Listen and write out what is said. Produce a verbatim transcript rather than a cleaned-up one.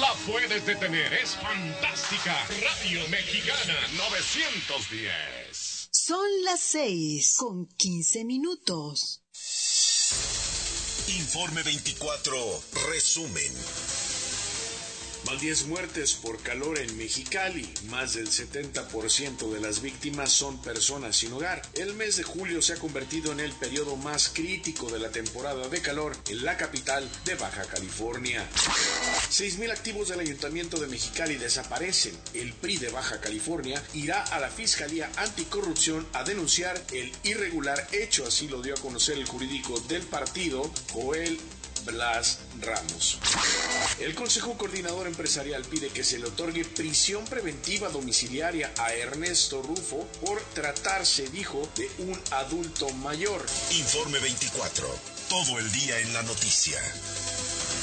la puedes detener. Es fantástica. Radio Mexicana novecientos diez. Son las seis con quince minutos. Informe veinticuatro, resumen. Van diez muertes por calor en Mexicali. Más del setenta por ciento de las víctimas son personas sin hogar. El mes de julio se ha convertido en el periodo más crítico de la temporada de calor en la capital de Baja California. seis mil activos del Ayuntamiento de Mexicali desaparecen. El P R I de Baja California irá a la Fiscalía Anticorrupción a denunciar el irregular hecho, así lo dio a conocer el jurídico del partido, Joel Blas Ramos. El Consejo Coordinador Empresarial pide que se le otorgue prisión preventiva domiciliaria a Ernesto Rufo por tratarse, dijo, de un adulto mayor. Informe veinticuatro, todo el día en la noticia.